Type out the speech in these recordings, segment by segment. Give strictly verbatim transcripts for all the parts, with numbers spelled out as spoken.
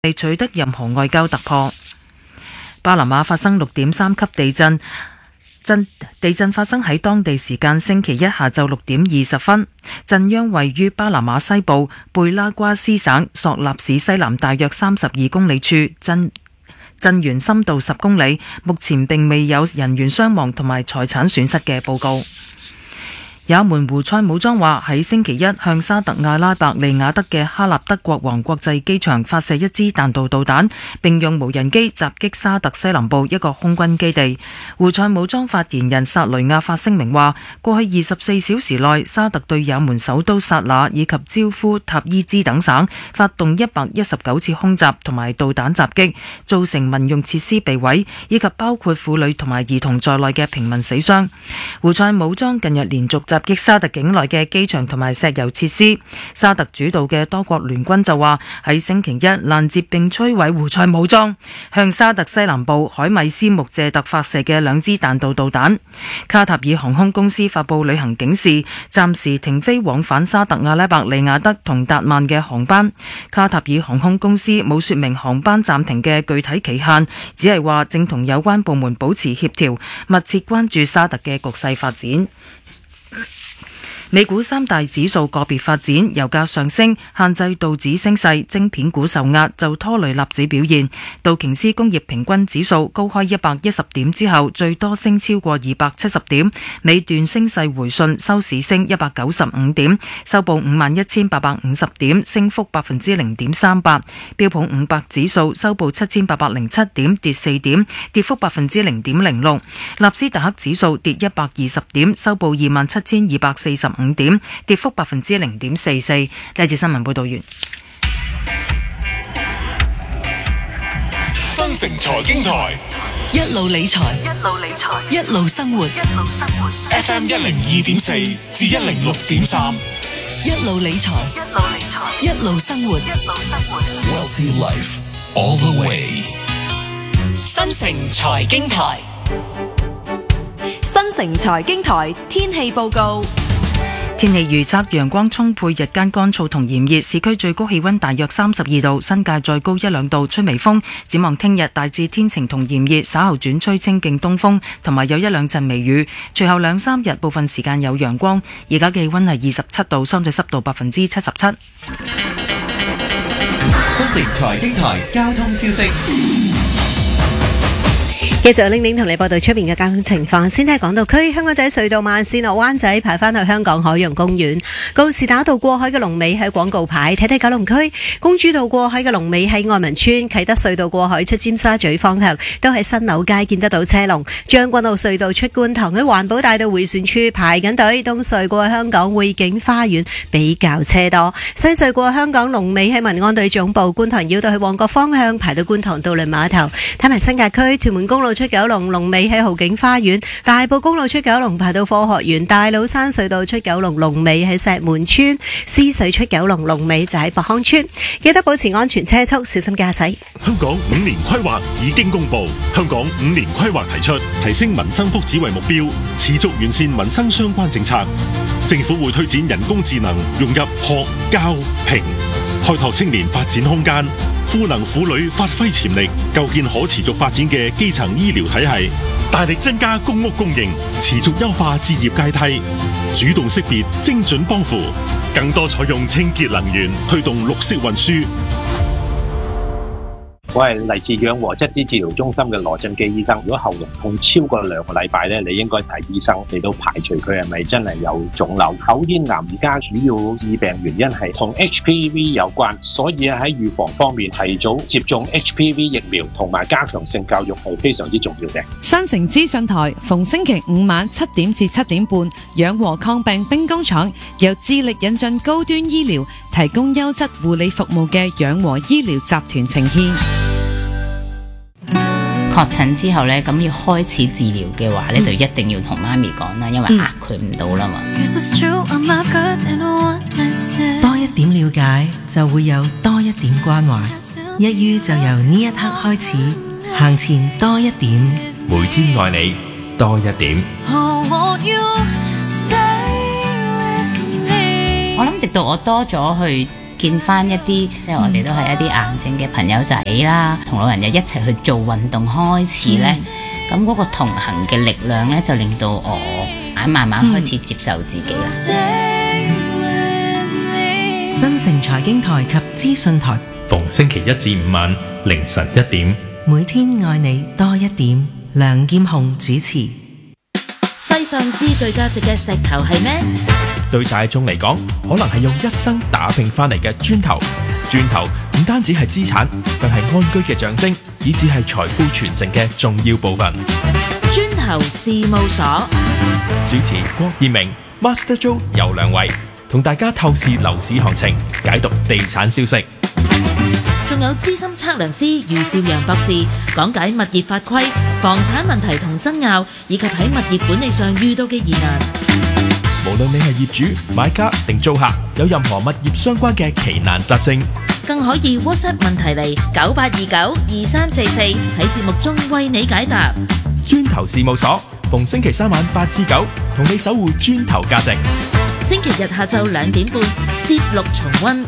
未取得任何外交突破。巴拿馬發生六點三級地震，震地震發生喺當地時間星期一下晝六點二十分，震央位於巴拿馬西部貝拉瓜斯省索納市西南大約三十二公里處，震震源深度十公里，目前並未有人員傷亡同埋財產損失嘅報告。也門胡塞武裝話喺星期一向沙特阿拉伯利雅得嘅哈納德國王國際機場發射一支彈道導彈，並用無人機襲擊沙特西南部一個空軍基地。胡塞武裝發言人薩雷亞發聲明話，過去二十四小時內，沙特對也門首都薩那以及焦夫塔伊茲等省發動一百一十九次空襲同埋導彈襲擊，造成民用設施被毀，以及包括婦女同埋兒童在內嘅平民死傷。胡塞武裝近日連續襲擊沙特境內嘅機場同埋石油設施。沙特主導嘅多國聯軍就話喺星期一攔截並摧毀胡塞武裝向沙特西南部海米斯木謝特發射嘅兩支彈道導彈。卡塔爾航空公司發布旅行警示，暫時停飛往返沙特阿拉伯利雅得同達曼嘅航班。卡塔爾航空公司冇說明航班暫停嘅具體期限，只係話正同有關部門保持協調，密切關注沙特嘅局勢發展。美股三大指數個別發展，油價上升限制道指升勢，晶片股受壓就拖累納指表現。道瓊斯工業平均指數高開一百一十點之後，最多升超過二百七十點，尾段升勢回順，收市升一百九十五點，收報五萬一千八百五十點，升幅百分之零點三八。標普五百指數收報七千八百零七點，跌四點，跌幅百分之零點零六。納斯達克指數跌一百二十點，收報二萬七千二百四十五點，跌幅百分之零點四四。呢一節新聞報道完。 新城財經台一路理財，一路理財，一路生活，一路生活。 F M 一零二點四至一零六點三， 一路理財，一路理財，一路生活，一路生活。 Wealthy Life all the way。 新城財經台，新城財經台天氣報告。 天氣預測，陽光充沛，日間乾燥同炎熱，市區最高氣溫大約三十二度，新界再高一兩度，吹微風。展望聽日大致天晴同炎熱，稍後轉吹清勁東風，同埋有一兩陣微雨。隨後兩三日部分時間有陽光。而家氣溫係二十七度，相對濕度百分之七十七。 新城財經台交通消息。 繼續玲玲同你報道出面嘅交通情況。先睇港島區香港仔隧道慢線落灣仔排返去香港海洋公園，告士打道過海嘅龍尾喺廣告牌。睇睇九龍區公主道過海嘅龍尾喺愛民村，啟德隧道過海出尖沙咀方向都喺新樓街見得到車龍。將軍澳隧道出觀塘喺環保大道迴旋處排緊隊，東隧過香港匯景花園比較車多。西隧過香港龍尾喺民安隊總部，觀塘繞道去旺角方向排到觀塘渡輪碼頭。睇埋新界區屯門公路出九龍龍尾喺豪景花園，大埔公路出九龍排到科學園，大老山隧道出九龍龍尾喺石門村，獅隧出九龍龍尾就喺博康村。記得保持安全車速，小心駕駛。 香港五年規劃已經公布，香港五年規劃提出提升民生福祉為目標，持續完善民生相關政策。政府會推展人工智能融入學教評，開拓青年發展空間，賦能婦女發揮潛力，構建可持續發展嘅基層醫療體系，大力增加公屋供應，持續優化置業階梯，主動識別精準幫扶，更多採用清潔能源，推動綠色運輸。 我係嚟自養和質啲治療中心嘅羅振基醫生。如果喉嚨痛超過兩個禮拜咧，你應該睇醫生嚟到排除佢係咪真係有腫瘤。口咽癌而家主要致病原因係同 H P V 有關，所以喺預防方面提早接種 H P V 疫苗同埋加強性教育係非常之重要嘅。 新城資訊台逢星期五晚七點至七點半，養和抗病兵工廠由致力引進高端醫療，提供優質護理服務嘅養和醫療集團呈獻。 確診之後咧，咁要開始治療嘅話咧，就一定要同媽咪講啦，因為呃佢唔到啦嘛。 多一點了解，就會有多一點關懷。一於就由呢一刻開始，行前多一點， 每天愛你多一點。 我諗直到我多咗去見翻一啲，即係我哋都係一啲癌症嘅朋友仔啦，同老人又一齊去做運動開始呢。咁嗰、嗯、個同行嘅力量呢，就令到我慢慢開始接受自己啦。 嗯、新城財經台及資訊台， 逢星期一至五晚凌晨一點， 每天愛你多一點。梁劍虹主持。 世上最具價值嘅石頭係咩？ 對大眾嚟講，可能係用一生打拼翻嚟嘅磚頭。磚頭唔單止係資產，更係安居嘅象徵，以至係財富傳承嘅重要部分。 磚頭事務所主持郭燕明、Master Joe 游良偉，同大家透視樓市行情，解讀地產消息。 仲有資深測量師余少陽博士講解物業法規、房產問題同爭拗，以及喺物業管理上遇到嘅疑難。 無論你係業主、買家定租客，有任何物業相關嘅奇難雜症， 更可以 WhatsApp 問題嚟九八二九二三四四，喺節目中為你解答。 磚頭事務所逢星期三晚八至九，同你守護磚頭價值。 星期日下晝兩點半，節錄重溫。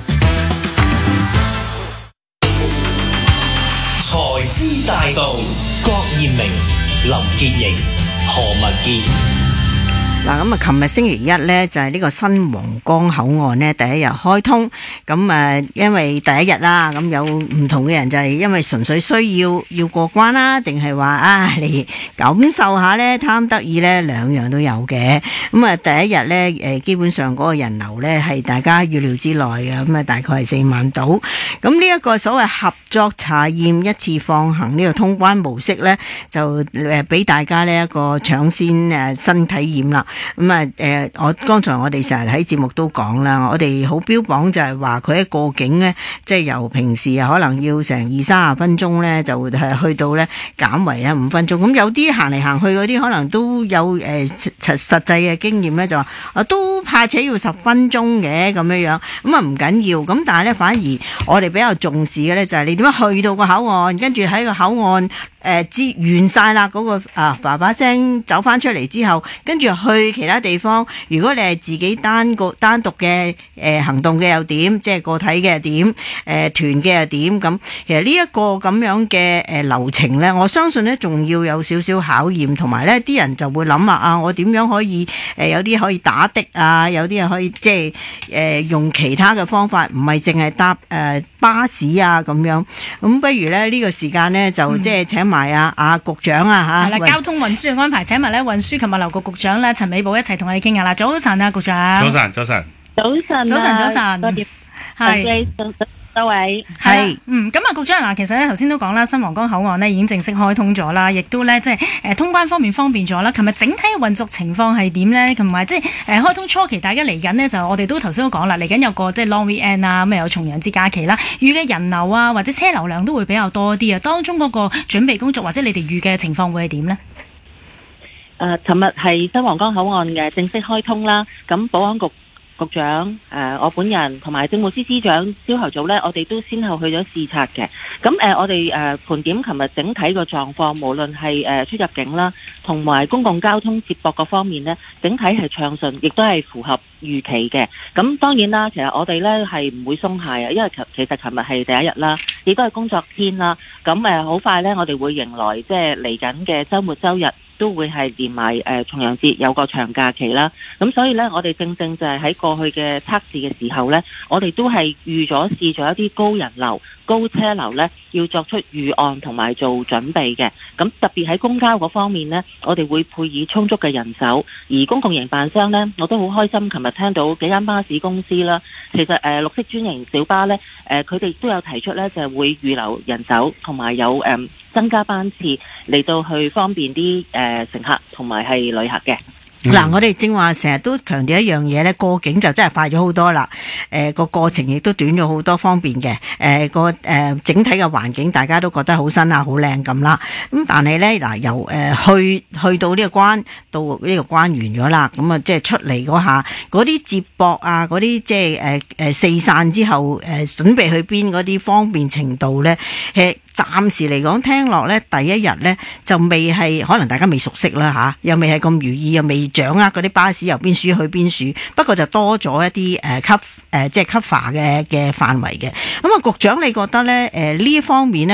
財資大道，郭燕明、林潔瑩、何文傑。 嗱，咁啊，琴日星期一咧就係呢個新皇崗口岸咧第一日開通，咁誒，因為第一日啦，咁有唔同嘅人就係因為純粹需要要過關啦，定係話啊嚟感受下咧貪得意咧，兩樣都有嘅。咁啊，第一日咧誒，基本上嗰個人流咧係大家預料之內嘅，咁啊大概係四萬度。咁呢一個所謂合作查驗一次放行呢個通關模式咧，就誒俾大家呢一個搶先誒新體驗啦。咁啊，誒，我剛才我哋成日喺節目都講啦，我哋好標榜就係話佢一過境咧，即係由平時啊可能要成二三十分鐘咧，就係去到咧減為啊五分鐘。咁有啲行嚟行去嗰啲可能都有誒實實際嘅經驗咧，就話啊都怕且要十分鐘嘅咁樣樣，咁啊唔緊要。咁但係咧反而我哋比較重視嘅咧就係你點樣去到個口岸，跟住喺個口岸。誒知完晒啦，嗰個啊爸爸聲走翻出嚟之後，跟住去其他地方。如果你係自己單個單獨嘅誒、呃、行動嘅又點，即係個體嘅又點，誒、呃、團嘅又點咁。其實呢一個咁樣嘅誒流程咧，我相信咧仲要有少少考驗，同埋咧啲人就會諗啊啊，我點樣可以誒、呃、有啲可以打的啊，有啲又可以即係誒、呃、用其他嘅方法，唔係淨係搭誒、呃、巴士啊咁樣。咁不如咧呢、這個時間咧就、嗯、即係請埋啊啊局長啊嚇， 係啦，交通運輸嘅安排請埋咧運輸及物流局局長咧陳美寶一齊同我哋傾下啦。早晨啊，局長。 早晨，早晨。 早晨， 早晨，早晨。 多謝， 係。 各位係，嗯，咁啊，局長嗱，其實咧頭先都講啦，新皇崗口岸呢已經正式開通咗啦，亦都咧即係誒通關方面方便咗啦。琴日整體嘅運作情況係點咧？同埋即係誒開通初期，大家嚟緊呢，就我哋都頭先都講啦，嚟緊有個即係 long weekend 啊，咁有重陽節假期啦，預嘅人流啊或者車流量都會比較多啲啊。當中嗰個準備工作或者你哋預嘅情況會係點咧？ 誒，琴日係新皇崗口岸嘅正式開通啦，咁保安局局長誒、呃，我本人同埋政務司司長朝頭早咧，我哋都先後去咗視察嘅。咁誒、呃，我哋誒盤點琴日整體個狀況，無論係誒出入境啦，同埋公共交通接駁各方面呢，整體係暢順，亦都係符合預期嘅。咁當然啦，其實我哋咧係唔會鬆懈啊，因為其其實琴日係第一日啦，亦都係工作天啦。咁誒好快咧，我哋會迎來即係嚟緊嘅週末週日。都會係連埋誒重陽節有個長假期啦，咁所以呢，我哋正正就係喺過去嘅測試嘅時候呢，我哋都係預咗試咗一啲高人流、高車流呢，要作出預案同埋做準備嘅。咁特別喺公交嗰方面呢，我哋會配以充足嘅人手，而公共營辦商呢，我都好開心，琴日聽到幾間巴士公司啦，其實誒、呃、綠色專營小巴呢，誒佢哋都有提出呢，就係會預留人手同埋有誒、呃、增加班次嚟到去方便啲誒、呃、乘客同埋係旅客嘅。 嗱、嗯，我哋正話成日都強調一樣嘢咧，過境就真係快咗好多啦。誒、呃，個過程亦都短咗好多，方便嘅。誒、呃，個誒、呃、整體嘅環境大家都覺得好新啊，好靚咁啦。咁但係咧，嗱由誒、呃、去去到呢個關，到呢個關完咗啦，咁啊即係出嚟嗰下，嗰啲接駁啊，嗰啲即係誒誒四散之後誒、呃、準備去邊嗰啲方便程度咧，誒暫時嚟講聽落咧，第一日咧就未係，可能大家未熟悉啦吓，又未係咁如意，又未。 掌握嗰啲巴士由邊處去邊處，不過就多咗一啲誒 cover 誒即係 cover 嘅嘅範圍嘅。咁啊，局長你覺得咧誒呢一方面咧？